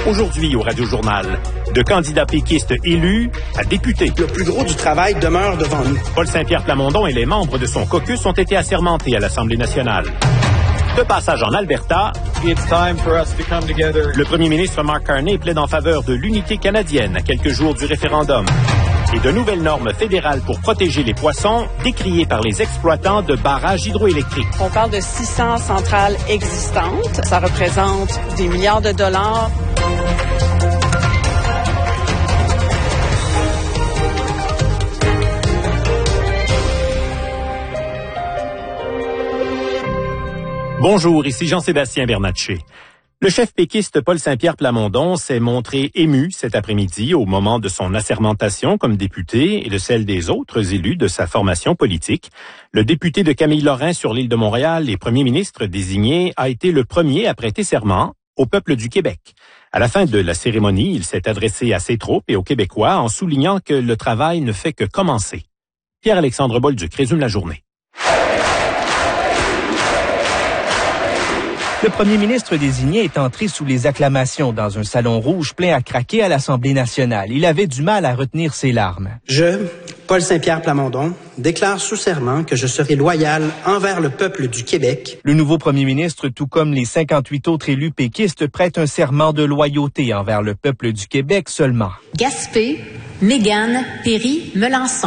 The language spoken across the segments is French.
Aujourd'hui au Radio-Journal, de candidats péquistes élus à députés. Le plus gros du travail demeure devant nous. Paul Saint-Pierre Plamondon et les membres de son caucus ont été assermentés à l'Assemblée nationale. De passage en Alberta, le premier ministre Mark Carney plaide en faveur de l'unité canadienne à quelques jours du référendum. Et de nouvelles normes fédérales pour protéger les poissons, décriées par les exploitants de barrages hydroélectriques. On parle de 600 centrales existantes. Ça représente des milliards de dollars. Bonjour, ici Jean-Sébastien Bernatchez. Le chef péquiste Paul Saint-Pierre Plamondon s'est montré ému cet après-midi au moment de son assermentation comme député et de celle des autres élus de sa formation politique. Le député de Camille-Lorrain sur l'île de Montréal et premier ministre désigné a été le premier à prêter serment au peuple du Québec. À la fin de la cérémonie, il s'est adressé à ses troupes et aux Québécois en soulignant que le travail ne fait que commencer. Pierre-Alexandre Bolduc résume la journée. Le premier ministre désigné est entré sous les acclamations dans un salon rouge plein à craquer à l'Assemblée nationale. Il avait du mal à retenir ses larmes. Je, Paul Saint-Pierre Plamondon, déclare sous serment que je serai loyal envers le peuple du Québec. Le nouveau premier ministre, tout comme les 58 autres élus péquistes, prête un serment de loyauté envers le peuple du Québec seulement. Gaspé, Mégane, Péry, Melançon.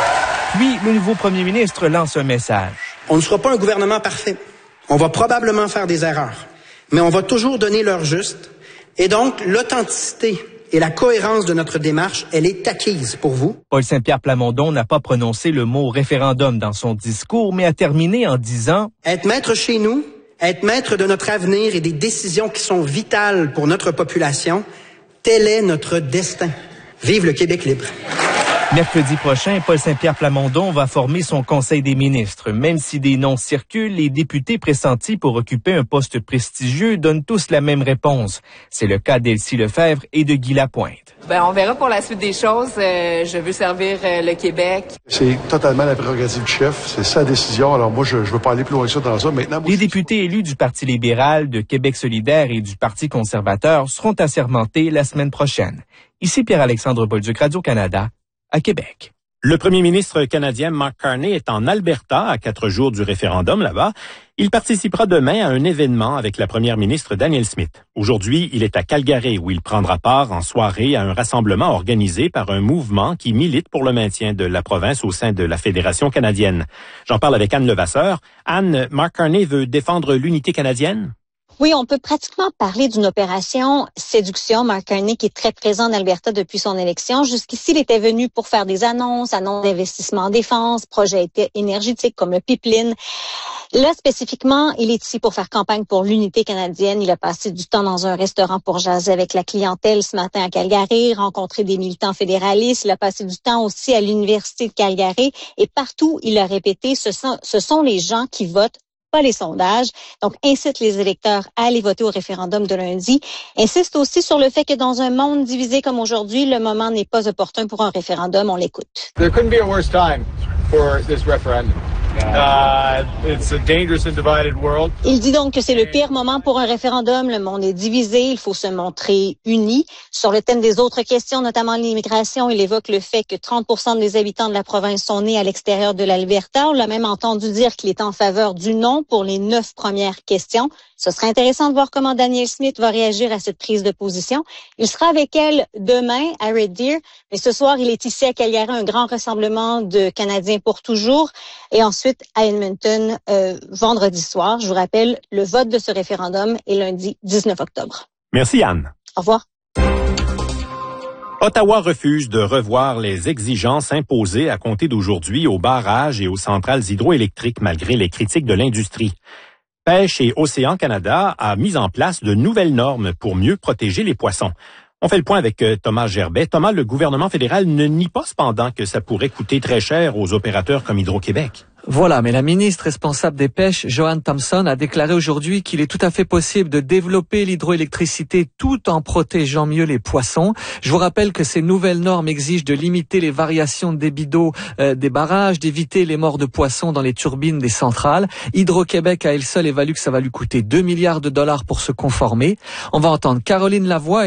Puis, le nouveau premier ministre lance un message. On ne sera pas un gouvernement parfait. On va probablement faire des erreurs, mais on va toujours donner l'heure juste. Et donc, l'authenticité et la cohérence de notre démarche, elle est acquise pour vous. Paul Saint-Pierre Plamondon n'a pas prononcé le mot référendum dans son discours, mais a terminé en disant « Être maître chez nous, être maître de notre avenir et des décisions qui sont vitales pour notre population, tel est notre destin. Vive le Québec libre. » Mercredi prochain, Paul Saint-Pierre Plamondon va former son Conseil des ministres. Même si des noms circulent, les députés pressentis pour occuper un poste prestigieux donnent tous la même réponse. C'est le cas d'Elsie Lefebvre et de Guy Lapointe. On verra pour la suite des choses. Je veux servir le Québec. C'est totalement la prérogative du chef. C'est sa décision. Alors moi, je veux pas aller plus loin que ça dans ça. Maintenant, les députés élus du Parti libéral, de Québec solidaire et du Parti conservateur seront assermentés la semaine prochaine. Ici Pierre-Alexandre Bolduc, Radio-Canada, à Québec. Le premier ministre canadien Mark Carney est en Alberta à 4 jours du référendum là-bas. Il participera demain à un événement avec la première ministre Danielle Smith. Aujourd'hui, il est à Calgary où il prendra part en soirée à un rassemblement organisé par un mouvement qui milite pour le maintien de la province au sein de la Fédération canadienne. J'en parle avec Anne Levasseur. Anne, Mark Carney veut défendre l'unité canadienne? Oui, on peut pratiquement parler d'une opération séduction. Mark Carney, qui est très présent en Alberta depuis son élection. Jusqu'ici, il était venu pour faire des annonces d'investissement en défense, projets énergétiques comme le pipeline. Là, spécifiquement, il est ici pour faire campagne pour l'unité canadienne. Il a passé du temps dans un restaurant pour jaser avec la clientèle ce matin à Calgary, rencontrer des militants fédéralistes. Il a passé du temps aussi à l'Université de Calgary. Et partout, il a répété, ce sont les gens qui votent, pas les sondages. Donc, incite les électeurs à aller voter au référendum de lundi. Insiste aussi sur le fait que dans un monde divisé comme aujourd'hui, le moment n'est pas opportun pour un référendum. On l'écoute. There couldn't be a worse time for this referendum. It's a dangerous and divided world. Il dit donc que c'est le pire moment pour un référendum. Le monde est divisé. Il faut se montrer uni. Sur le thème des autres questions, notamment l'immigration, il évoque le fait que 30% des habitants de la province sont nés à l'extérieur de l'Alberta. On l'a même entendu dire qu'il est en faveur du non pour les 9 premières questions. Ce serait intéressant de voir comment Danielle Smith va réagir à cette prise de position. Il sera avec elle demain à Red Deer, mais ce soir, il est ici à Calgary, un grand rassemblement de Canadiens pour toujours. Et ensuite, à Edmonton, vendredi soir. Je vous rappelle, le vote de ce référendum est lundi 19 octobre. Merci, Anne. Au revoir. Ottawa refuse de revoir les exigences imposées à compter d'aujourd'hui aux barrages et aux centrales hydroélectriques malgré les critiques de l'industrie. Pêche et Océan Canada a mis en place de nouvelles normes pour mieux protéger les poissons. On fait le point avec Thomas Gerbet. Thomas, le gouvernement fédéral ne nie pas cependant que ça pourrait coûter très cher aux opérateurs comme Hydro-Québec. Voilà, mais la ministre responsable des pêches, Joanne Thompson, a déclaré aujourd'hui qu'il est tout à fait possible de développer l'hydroélectricité tout en protégeant mieux les poissons. Je vous rappelle que ces nouvelles normes exigent de limiter les variations de débit d'eau des barrages, d'éviter les morts de poissons dans les turbines des centrales. Hydro-Québec à elle seule évalue que ça va lui coûter 2 milliards de dollars pour se conformer. On va entendre Caroline Lavoie